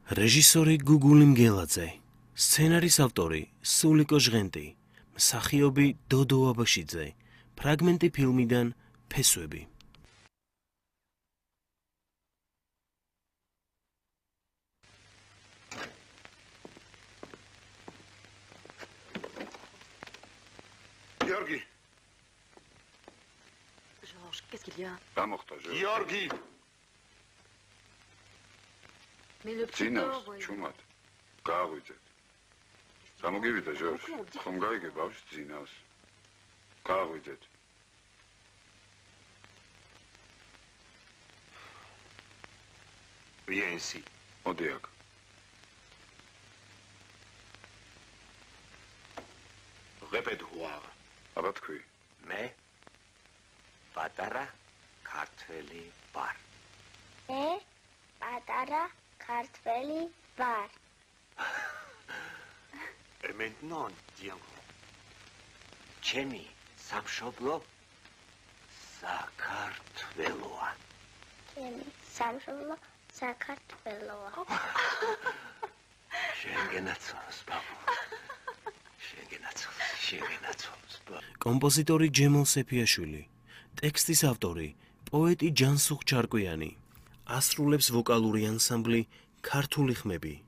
რეჟისორი გუგული მგელაძე, სცენარის ავტორი სულიკო ჟღენტი, მსახიობი დოდო აბაშიძე, ფრაგმენტი ფილმიდან ფესვები. Georgi. Georges, qu'est-ce qu'il y a? Pas morta, Georgi. Georgi. Mais le petit Zinas, dort, voyons. чумат. Გააღვიძეთ. გამოგივიდა, ჟორჟ. ხომ გაიგე ბავშვ ძინავს. გააღვიძეთ. Viens ici. მოდი აქ. Répète voir. აბა თქვი. მე პატარა ქართველი ვარ. მე პატარა ქართველი ვარ. Et maintenant, Diego. ჩემი სამშობლო საქართველოა. ჩემი სამშობლო საქართველოა. შენ გენაცვალოს, ბაბუ. შენ გენაცვალოს, ბაბუ. კომპოზიტორი ჯემალ სეფიაშვილი, ტექსტის ავტორი პოეტი ჯანსუღ ჩარკვიანი, ასრულებს ვოკალური ანსამბლი ქართული ხმები.